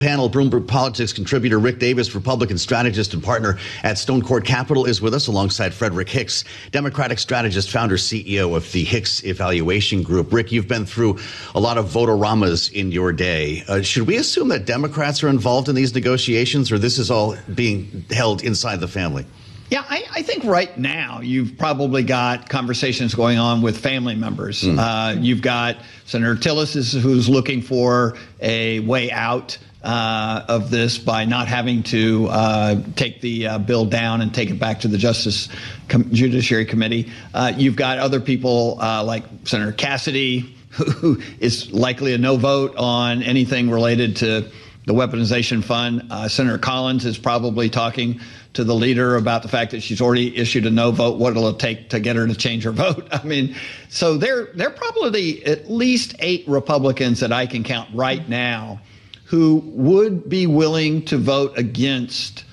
Panel, Bloomberg Politics contributor Rick Davis, Republican strategist and partner at Stone Court Capital, is with us alongside Frederick Hicks, Democratic strategist, founder, CEO of the Hicks Evaluation Group. Rick, you've been through a lot of vote-a-ramas in your day. Should we assume that Democrats are involved in these negotiations, or this is all being held inside the family? Yeah, I think right now you've probably got conversations going on with family members. You've got Senator Tillis who's looking for a way out of this by not having to take the bill down and take it back to the Judiciary Committee. You've got other people like Senator Cassidy, who is likely a no vote on anything related to the weaponization fund. Senator Collins is probably talking to the leader about the fact that she's already issued a no vote. What it'll take to get her to change her vote. I mean, so there are probably at least 8 Republicans that I can count right now who would be willing to vote against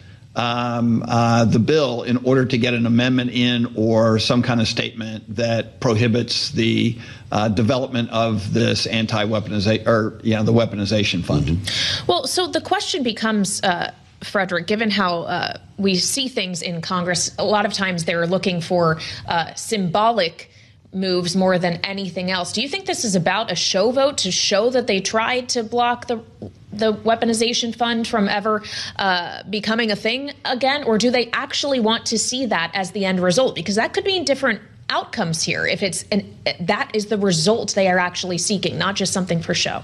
the bill in order to get an amendment in or some kind of statement that prohibits the development of this anti-weaponization or the weaponization fund. Mm-hmm. Well, so the question becomes, Frederick, given how we see things in Congress, a lot of times they're looking for symbolic moves more than anything else. Do you think this is about a show vote to show that they tried to block the weaponization fund from ever becoming a thing again? Or do they actually want to see that as the end result? Because that could mean different outcomes here if that is the result they are actually seeking, not just something for show.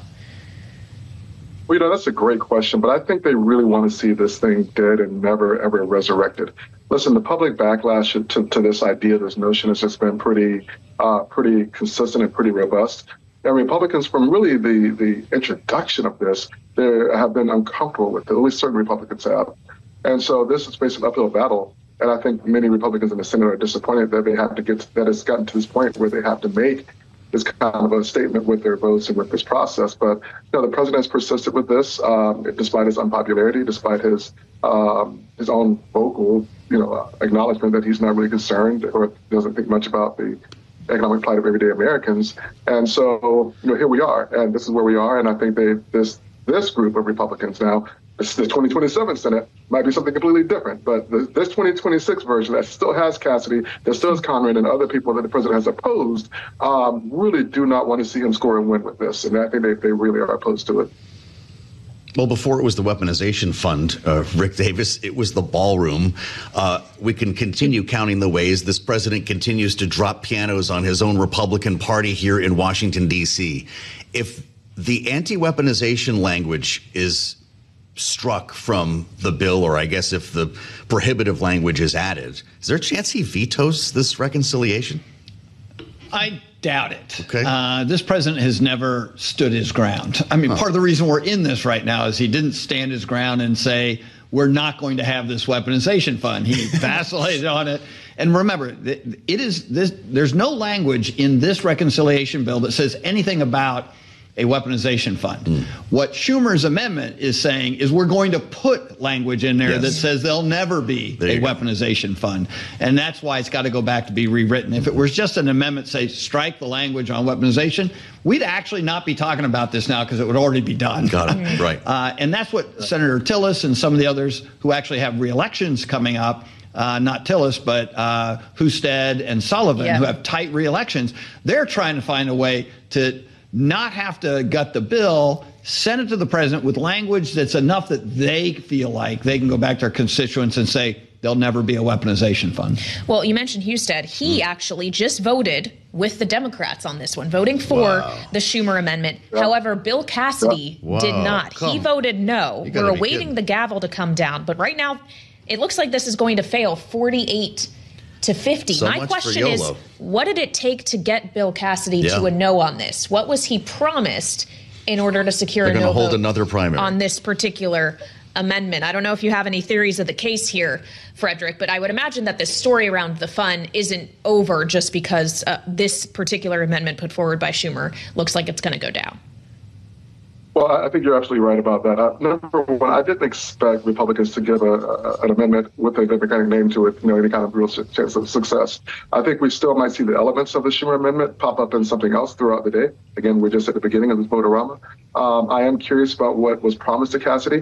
Well, that's a great question, but I think they really want to see this thing dead and never, ever resurrected. Listen, the public backlash to this idea, this notion, has just been pretty consistent and pretty robust. And Republicans, from really the introduction of this, they have been uncomfortable with it. At least certain Republicans have. And so this is basically an uphill battle. And I think many Republicans in the Senate are disappointed that that it's gotten to this point where they have to make this kind of a statement with their votes and with this process. But the president has persisted with this, despite his unpopularity, despite his own vocal, acknowledgement that he's not really concerned or doesn't think much about the economic plight of everyday Americans. And so, here we are, and this is where we are. And I think this group of Republicans now, the 2027 Senate, might be something completely different. But this 2026 version that still has Cassidy, that still has Conrad and other people that the president has opposed, really do not want to see him score and win with this. And I think they really are opposed to it. Well, before it was the weaponization fund, Rick Davis, it was the ballroom. We can continue counting the ways this president continues to drop pianos on his own Republican Party here in Washington, D.C. If the anti-weaponization language is struck from the bill, or I guess if the prohibitive language is added, is there a chance he vetoes this reconciliation? I doubt it. Okay. This president has never stood his ground. I mean, part of the reason we're in this right now is he didn't stand his ground and say, we're not going to have this weaponization fund. He vacillated on it. And remember, there's no language in this reconciliation bill that says anything about a weaponization fund. What Schumer's amendment is saying is we're going to put language in there that says there'll never be a weaponization fund. And that's why it's got to go back to be rewritten. If it was just an amendment, say, strike the language on weaponization, we'd actually not be talking about this now because it would already be done. Got it. Right. And that's what Senator Tillis and some of the others who actually have re-elections coming up, not Tillis, but Husted and Sullivan, who have tight re-elections, they're trying to find a way to not have to gut the bill, send it to the president with language that's enough that they feel like they can go back to their constituents and say there'll never be a weaponization fund. Well, you mentioned Husted. He actually just voted with the Democrats on this one, voting for the Schumer amendment. However, Bill Cassidy did not. He voted no. We're awaiting the gavel to come down. But right now, it looks like this is going to fail 48 to 50. So my question is, what did it take to get Bill Cassidy to a no on this? What was he promised in order to secure a no vote another primary on this particular amendment? I don't know if you have any theories of the case here, Frederick, but I would imagine that this story around the fund isn't over just because this particular amendment put forward by Schumer looks like it's going to go down. Well, I think you're absolutely right about that. Number one, I didn't expect Republicans to give an amendment with a Democratic name to it, any kind of real chance of success. I think we still might see the elements of the Schumer amendment pop up in something else throughout the day. Again, we're just at the beginning of this vote-a-rama. I am curious about what was promised to Cassidy.